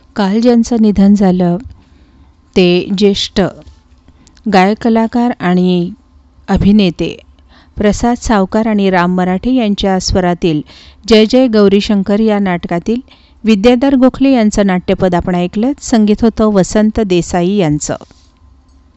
काल ज्यांचं निधन झालं ते ज्येष्ठ गायक कलाकार आणि अभिनेते प्रसाद सावकार आणि राम मराठे यांच्या स्वरातील जय जय गौरीशंकर या नाटकातील विद्याधर गोखले यांचं नाट्यपद आपण ऐकलं. संगीत होतं वसंत देसाई यांचं.